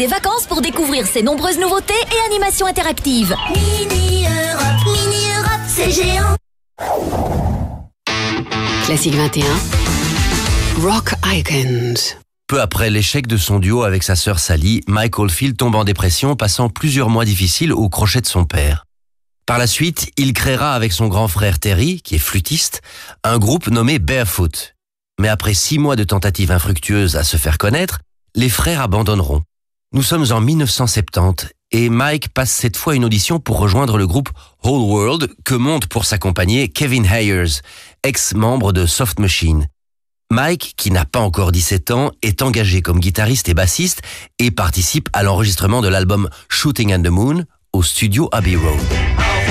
des vacances pour découvrir ses nombreuses nouveautés et animations interactives. Mini Europe, c'est géant. Classique 21, Rock Icons. Peu après l'échec de son duo avec sa sœur Sally, Mike Oldfield tombe en dépression, passant plusieurs mois difficiles au crochet de son père. Par la suite, il créera avec son grand frère Terry, qui est flûtiste, un groupe nommé Barefoot. Mais après 6 mois de tentatives infructueuses à se faire connaître, les frères abandonneront. Nous sommes en 1970 et Mike passe cette fois une audition pour rejoindre le groupe Whole World que monte pour s'accompagner Kevin Ayers, ex-membre de Soft Machine. Mike, qui n'a pas encore 17 ans, est engagé comme guitariste et bassiste et participe à l'enregistrement de l'album Shooting at the Moon au studio Abbey Road.